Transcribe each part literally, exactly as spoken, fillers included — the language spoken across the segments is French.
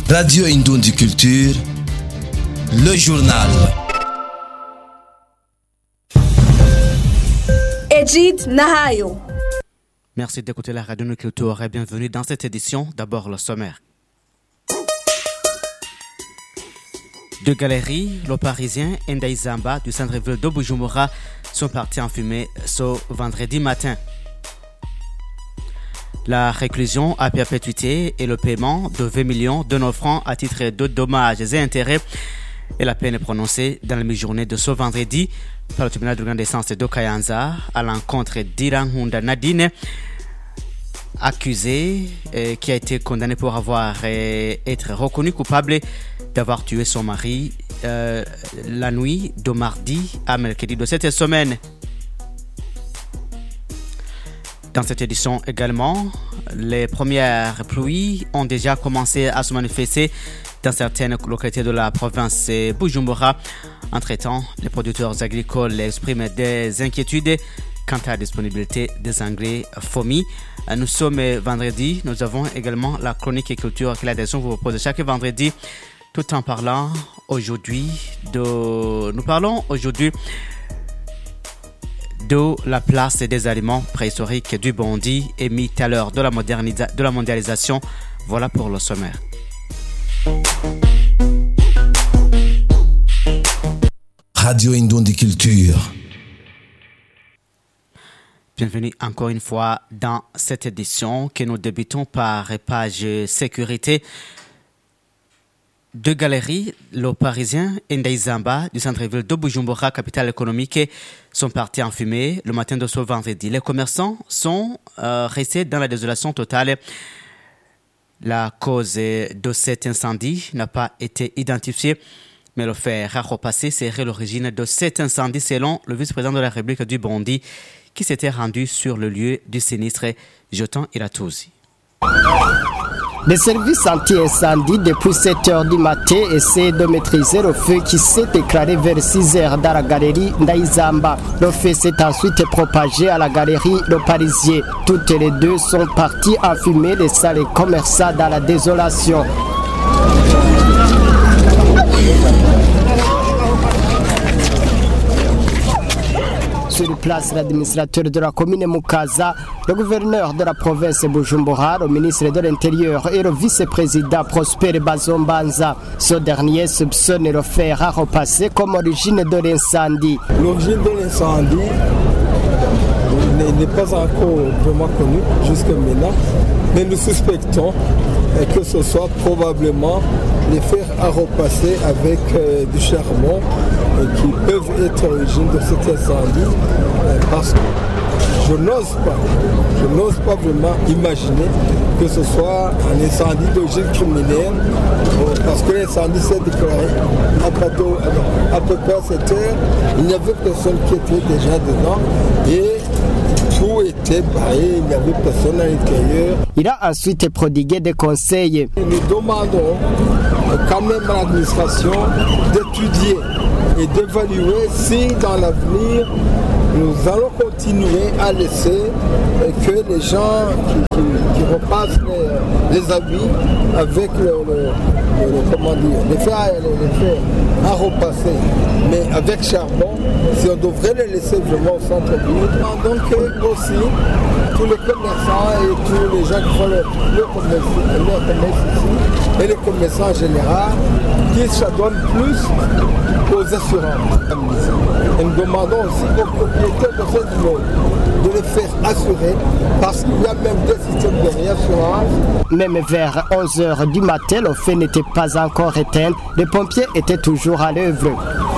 Radio Indoundi Culture, le journal. Edith Nahayo. Merci d'écouter la Radio Indoundi Culture et bienvenue dans cette édition. D'abord le sommaire. Deux galeries, le Parisien et Ndaïzamba du centre-ville de Bujumbura sont partis en fumée ce vendredi matin. La réclusion à perpétuité et le paiement de vingt millions de nos francs à titre de dommages et intérêts et la peine est prononcée dans la mi-journée de ce vendredi par le tribunal de grande instance de Kayanza à l'encontre d'Irahunda Nadine, accusé eh, qui a été condamné pour avoir eh, être reconnu coupable d'avoir tué son mari euh, la nuit de mardi à mercredi de cette semaine. Dans cette édition également, les premières pluies ont déjà commencé à se manifester dans certaines localités de la province de Bujumbura. Entre-temps, les producteurs agricoles expriment des inquiétudes quant à la disponibilité des engrais F O M I. Nous sommes vendredi, nous avons également la chronique et culture que la direction vous propose chaque vendredi, tout en parlant aujourd'hui de... Nous parlons aujourd'hui de la place des aliments préhistoriques du Bondi émis à l'heure de la, modernisa- de la mondialisation. Voilà pour le sommaire. Radio Indoundi Culture. Bienvenue encore une fois dans cette édition que nous débutons par page sécurité. Deux galeries, le Parisien et Ndaïzamba du centre-ville de Bujumbura, capitale économique, sont partis en fumée le matin de ce vendredi. Les commerçants sont euh, restés dans la désolation totale. La cause de cet incendie n'a pas été identifiée, mais le fait repassé serait l'origine de cet incendie selon le vice-président de la République du Bondi qui s'était rendu sur le lieu du sinistre, Jotan Iratuzi. Les services anti-incendie depuis sept heures du matin essaient de maîtriser le feu qui s'est déclaré vers six heures dans la galerie Ndaïzamba. Le feu s'est ensuite propagé à la galerie Le Parisien. Toutes les deux sont parties en fumée, laissant les commerçants dans la désolation. Sur place, l'administrateur de la commune Mukaza, le gouverneur de la province Bujumbura, le ministre de l'Intérieur et le vice-président Prosper Bazombanza. Ce dernier soupçonne le fer à repasser comme origine de l'incendie. L'origine de l'incendie n'est pas encore vraiment connue jusqu'à maintenant, mais nous suspectons que ce soit probablement les fers à repasser avec euh, du charbon euh, qui peuvent être l'origine de cet incendie euh, parce que je n'ose pas, je n'ose pas vraiment imaginer que ce soit un incendie d'origine criminelle euh, parce que l'incendie s'est déclaré à, plateau, à peu près à cette heure, il n'y avait personne qui était déjà dedans et tout était barré, il n'y avait personne à l'intérieur. Il a ensuite prodigué des conseils. Nous demandons quand même à l'administration d'étudier et d'évaluer si dans l'avenir nous allons continuer à laisser que les gens qui, qui, qui repassent les, les habits avec le, le, le, comment dire, les fers, les fers à repasser, mais avec charbon, si on devrait les laisser vraiment au centre-ville. Donc aussi, tous les commerçants et tous les gens qui font le, le commerce, leur commerce ici, et les commerçants en général, qui s'adonnent plus aux assurances. Et nous demandons aussi aux propriétaires de cette immeuble de les faire assurer parce qu'il y a même des systèmes de réassurance. Même vers onze heures du matin, le feu n'était pas encore éteint. Les pompiers étaient toujours à l'œuvre.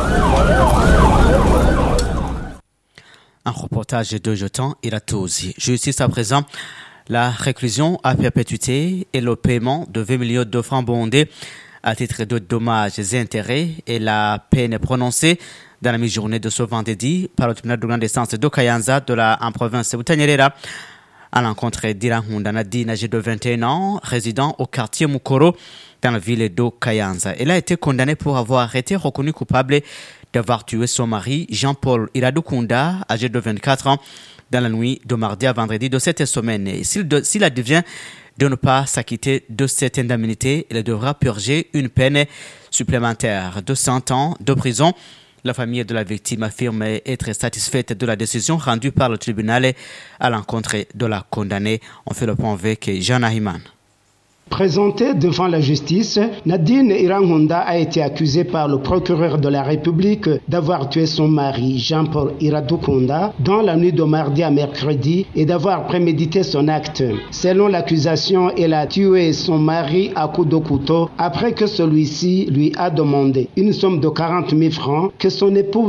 Un reportage de Jotan Iratuzi. Justice à présent, la réclusion à perpétuité et le paiement de vingt millions de francs bondés à titre de dommages et intérêts et la peine prononcée dans la mi-journée de ce vendredi par le tribunal de grande instance de Kayanza de la en province de Butanyerera à l'encontre d'Irahunda Nadine, âgée de vingt et un ans, résident au quartier Mukoro dans la ville de Kayanza. Elle a été condamnée pour avoir été reconnue coupable d'avoir tué son mari Jean-Paul Iradukunda, âgé de vingt-quatre ans, dans la nuit de mardi à vendredi de cette semaine. Et s'il, de, s'il advient de ne pas s'acquitter de cette indemnité, il devra purger une peine supplémentaire de cent ans de prison. La famille de la victime affirme être satisfaite de la décision rendue par le tribunal à l'encontre de la condamnée. On fait le point avec Jean Ahiman. Présentée devant la justice, Nadine Iranhonda a été accusée par le procureur de la République d'avoir tué son mari, Jean-Paul Iradukonda, dans la nuit de mardi à mercredi et d'avoir prémédité son acte. Selon l'accusation, elle a tué son mari à coups de couteau après que celui-ci lui a demandé une somme de quarante mille francs que son épouse